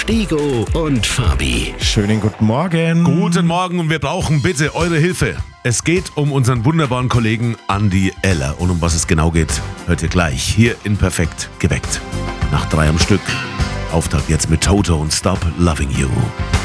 Stego und Fabi. Schönen guten Morgen. Guten Morgen und wir brauchen bitte eure Hilfe. Es geht um unseren wunderbaren Kollegen Andi Eller. Und um was es genau geht, hört ihr gleich hier in Perfekt geweckt. Nach 3 am Stück. Auftakt jetzt mit Toto und Stop Loving You.